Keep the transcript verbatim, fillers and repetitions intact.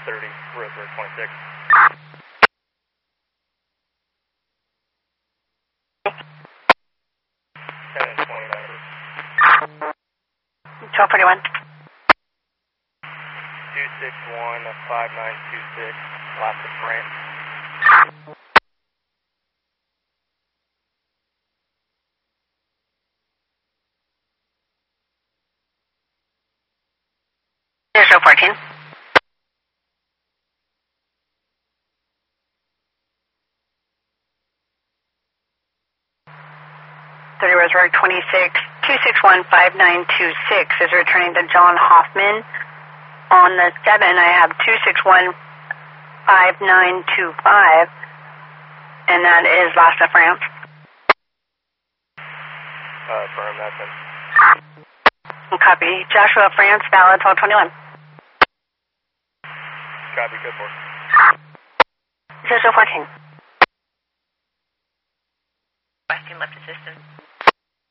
thirty, Roseburg twenty-six. ten and twenty-nine. twelve forty-one. two six one, five nine two six, last of France. Zero show fourteen. thirty Roseburg twenty-six, two six one, five nine two six is returning to John Hoffman. On the seven, I have two six one, five nine two five, and that is Last of France. Uh, firm, that's in. Copy. Joshua France, valid twelve twenty-one. Copy, good for. Zero fourteen. Requesting lift assistance.